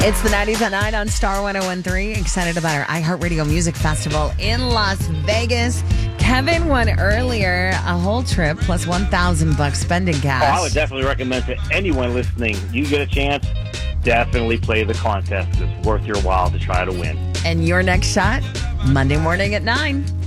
It's the 90s at 9 on Star 1013. Excited about our iHeartRadio Music Festival in Las Vegas. Kevin won earlier a whole trip plus $1,000 spending cash. I would definitely recommend to anyone listening, you get a chance, definitely play the contest. It's worth your while to try to win. And your next shot, Monday morning at 9.